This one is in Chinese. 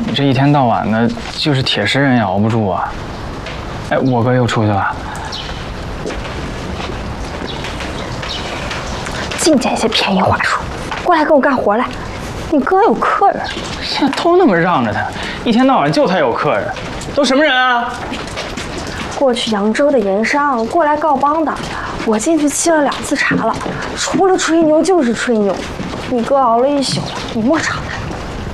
你这一天到晚的，就是铁石人也熬不住啊。哎，我哥又出去了。 净捡一些便宜话说，过来跟我干活来。你哥有客人， 现在都那么让着他，一天到晚就他有客人，都什么人啊？ 过去扬州的盐商过来告帮的，我进去沏了2次茶了，除了吹牛就是吹牛。你哥熬了一宿，你莫吵他。